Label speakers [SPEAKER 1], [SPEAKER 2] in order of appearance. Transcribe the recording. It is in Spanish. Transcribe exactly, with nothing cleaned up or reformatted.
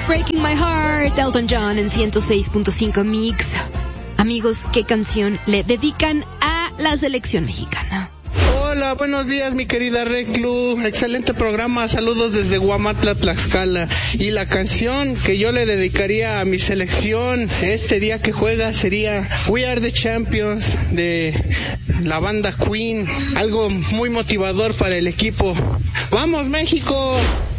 [SPEAKER 1] Breaking My Heart, Elton John en ciento seis punto cinco Mix. Amigos, ¿qué canción le dedican a la selección mexicana?
[SPEAKER 2] Hola, buenos días mi querida Reclu, excelente programa, saludos desde Huamantla, Tlaxcala. Y la canción que yo le dedicaría a mi selección este día que juega sería We Are the Champions de la banda Queen, algo muy motivador para el equipo. ¡Vamos México!